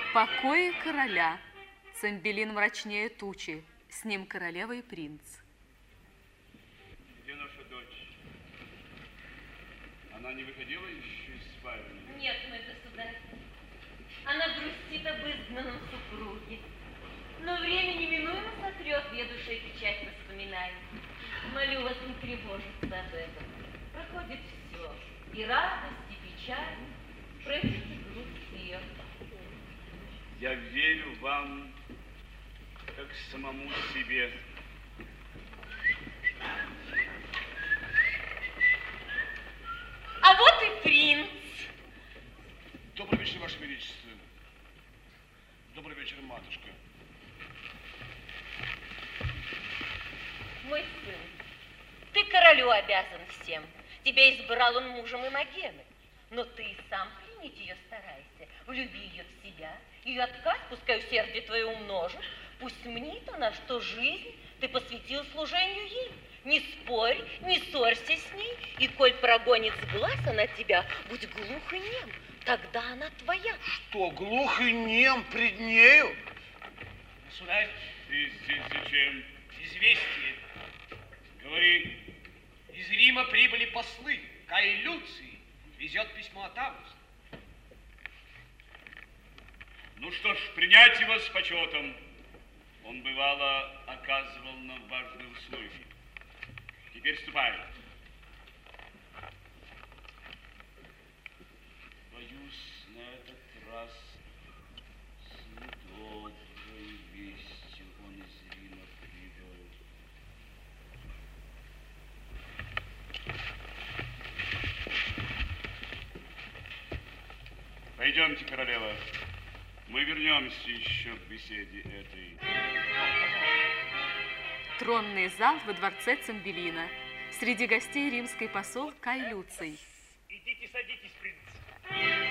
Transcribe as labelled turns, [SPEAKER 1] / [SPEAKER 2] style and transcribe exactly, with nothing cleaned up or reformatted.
[SPEAKER 1] покое короля. Цимбелин мрачнее тучи, с ним королева и принц.
[SPEAKER 2] Где наша дочь? Она не выходила еще из спальни?
[SPEAKER 3] Нет, мой государь. Она грустит об изгнанном супруге. Но время неминуемо сотрет в ее душе печать воспоминаний. Молю вас не тревожиться об этом. Проходит все. И радость, и печаль. Пройдите грусть ее.
[SPEAKER 2] Я верю вам, как самому себе.
[SPEAKER 3] А вот и принц.
[SPEAKER 4] Добрый вечер, Ваше Величество. Добрый вечер, матушка.
[SPEAKER 3] Мой сын, ты королю обязан всем. Тебя избрал он мужем Имогены. Но ты и сам принять ее старайся. Влюби ее в себя. Ее отказ, пускай усердие твое умножит. Пусть мнит она, что жизнь ты посвятил служению ей. Не спорь, не ссорься с ней. И коль прогонит с глаз она тебя, будь глух и нем. Тогда она твоя.
[SPEAKER 4] Что, глух и нем пред нею?
[SPEAKER 5] Государь,
[SPEAKER 2] Ты здесь зачем?
[SPEAKER 5] известие.
[SPEAKER 2] Говори.
[SPEAKER 5] Из Рима прибыли послы. Кай Люций везет письмо от Августа.
[SPEAKER 2] Ну что ж, принять его с почетом. Он, бывало, оказывал нам важные услуги. Теперь ступай. Боюсь, на этот раз с недоброй вестью он из Рима прибыл. Пойдемте, королева. Мы вернемся еще к беседе этой.
[SPEAKER 1] Тронный зал во дворце Цимбелина. Среди гостей римский посол Кай Люций.
[SPEAKER 5] Идите, садитесь, принц.